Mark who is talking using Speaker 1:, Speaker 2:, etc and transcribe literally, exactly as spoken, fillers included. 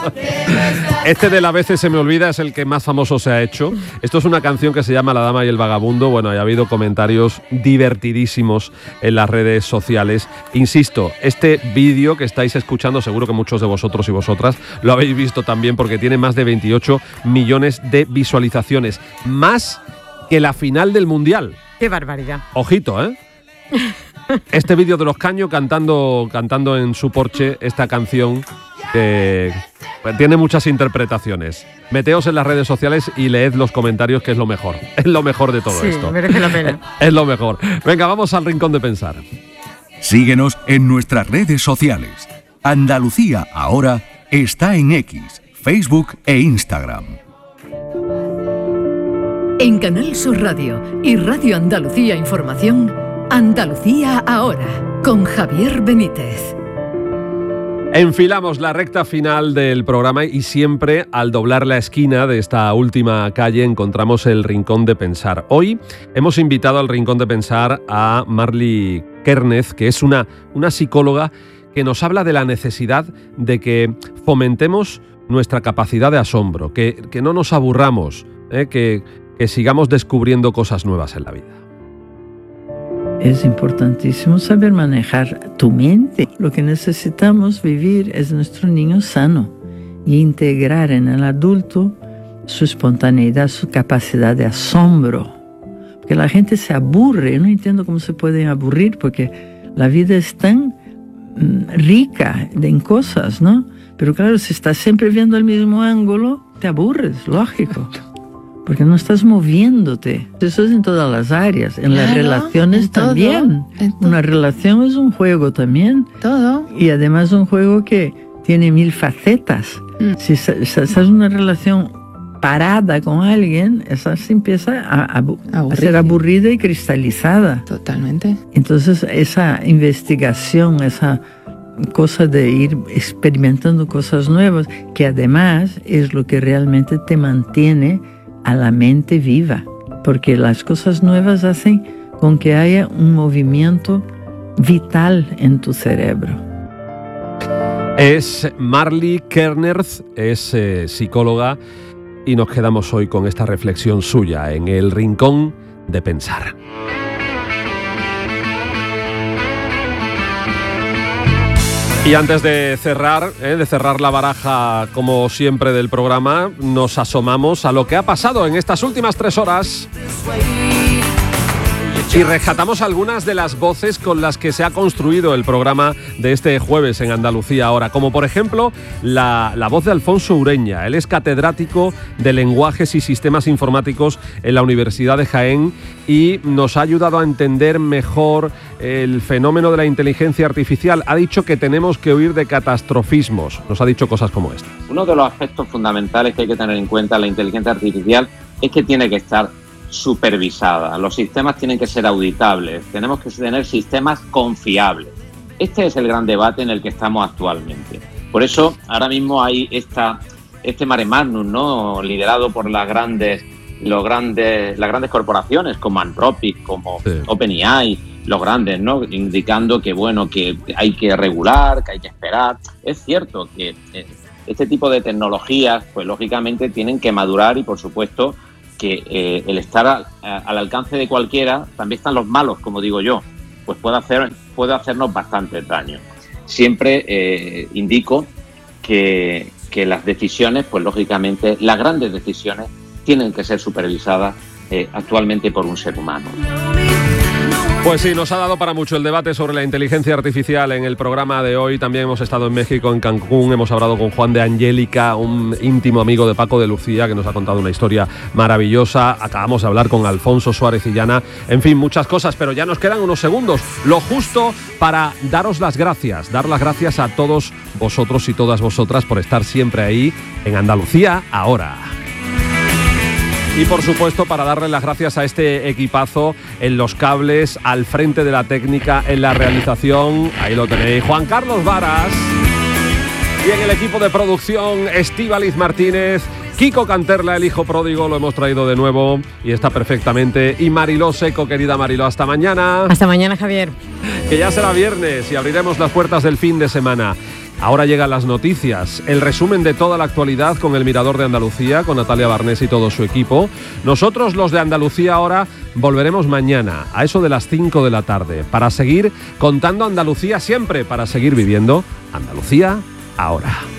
Speaker 1: Este de la veces se me olvida es el que más famoso se ha hecho. Esto es una canción que se llama La Dama y el Vagabundo. Bueno, ha habido comentarios divertidísimos en las redes sociales. Insisto, este vídeo que estáis escuchando, seguro que muchos de vosotros y vosotras lo habéis visto también, porque tiene más de veintiocho millones de visualizaciones. Más que la final del Mundial.
Speaker 2: ¡Qué barbaridad!
Speaker 1: Ojito, ¿eh? Este vídeo de Los Caño cantando, cantando en su Porsche esta canción que tiene muchas interpretaciones. Meteos en las redes sociales y leed los comentarios, que es lo mejor. Es lo mejor de todo
Speaker 2: sí,
Speaker 1: esto.
Speaker 2: Merece la pena.
Speaker 1: Es lo mejor. Venga, vamos al Rincón de Pensar.
Speaker 3: Síguenos en nuestras redes sociales. Andalucía Ahora está en X, Facebook e Instagram.
Speaker 4: En Canal Sur Radio y Radio Andalucía Información, Andalucía Ahora, con Javier Benítez.
Speaker 1: Enfilamos la recta final del programa y siempre al doblar la esquina de esta última calle encontramos el Rincón de Pensar. Hoy hemos invitado al Rincón de Pensar a Marly Kernez, que es una, una psicóloga que nos habla de la necesidad de que fomentemos nuestra capacidad de asombro, que, que no nos aburramos, ¿eh? que, que sigamos descubriendo cosas nuevas en la vida.
Speaker 5: Es importantísimo saber manejar tu mente. Lo que necesitamos vivir es nuestro niño sano y integrar en el adulto su espontaneidad, su capacidad de asombro. Porque la gente se aburre. Yo no entiendo cómo se pueden aburrir, porque la vida es tan mm, rica en cosas, ¿no? Pero claro, si estás siempre viendo el mismo ángulo, te aburres, lógico. Porque no estás moviéndote. Eso es en todas las áreas. En claro, las relaciones en todo, también. Una relación es un juego también.
Speaker 6: Todo.
Speaker 5: Y además un juego que tiene mil facetas. Mm. Si estás en una relación parada con alguien, esa se empieza a, a, a ser aburrida y cristalizada.
Speaker 6: Totalmente.
Speaker 5: Entonces esa investigación, esa cosa de ir experimentando cosas nuevas, que además es lo que realmente te mantiene a la mente viva, porque las cosas nuevas hacen con que haya un movimiento vital en tu cerebro.
Speaker 1: Es Marly Kernez, es eh, psicóloga, y nos quedamos hoy con esta reflexión suya en el Rincón de Pensar. Y antes de cerrar, eh, de cerrar la baraja, como siempre, del programa, nos asomamos a lo que ha pasado en estas últimas tres horas y rescatamos algunas de las voces con las que se ha construido el programa de este jueves en Andalucía Ahora, como por ejemplo la, la voz de Alfonso Ureña. Él es catedrático de Lenguajes y Sistemas Informáticos en la Universidad de Jaén y nos ha ayudado a entender mejor el fenómeno de la inteligencia artificial. Ha dicho que tenemos que huir de catastrofismos. Nos ha dicho cosas como esta.
Speaker 7: Uno de los aspectos fundamentales que hay que tener en cuenta en la inteligencia artificial es que tiene que estar supervisada. Los sistemas tienen que ser auditables. Tenemos que tener sistemas confiables. Este es el gran debate en el que estamos actualmente. Por eso, ahora mismo hay esta, este mare magnum, ¿no?, liderado por las grandes, los grandes, las grandes corporaciones como Anthropic, como sí. OpenAI, los grandes, ¿no?, indicando que bueno, que hay que regular, que hay que esperar. Es cierto que eh, este tipo de tecnologías, pues lógicamente tienen que madurar y, por supuesto, que eh, el estar a, a, al alcance de cualquiera, también están los malos, como digo yo, pues puede hacer puede hacernos bastante daño. Siempre eh, indico que, que las decisiones, pues lógicamente, las grandes decisiones tienen que ser supervisadas eh, actualmente por un ser humano.
Speaker 1: Pues sí, nos ha dado para mucho el debate sobre la inteligencia artificial en el programa de hoy. También hemos estado en México, en Cancún, hemos hablado con Juan de Angélica, un íntimo amigo de Paco de Lucía, que nos ha contado una historia maravillosa. Acabamos de hablar con Alfonso Suárez Illana. En fin, muchas cosas, pero ya nos quedan unos segundos. Lo justo para daros las gracias, dar las gracias a todos vosotros y todas vosotras por estar siempre ahí en Andalucía Ahora. Y por supuesto para darle las gracias a este equipazo en los cables, al frente de la técnica, en la realización, ahí lo tenéis, Juan Carlos Varas, y en el equipo de producción, Estíbaliz Martínez, Kiko Canterla, el hijo pródigo, lo hemos traído de nuevo y está perfectamente. Y Mariló Seco, querida Mariló, hasta mañana.
Speaker 2: Hasta mañana, Javier.
Speaker 1: Que ya será viernes y abriremos las puertas del fin de semana. Ahora llegan las noticias, el resumen de toda la actualidad con el Mirador de Andalucía, con Natalia Barnés y todo su equipo. Nosotros, los de Andalucía Ahora, volveremos mañana a eso de las cinco de la tarde para seguir contando Andalucía siempre, para seguir viviendo Andalucía Ahora.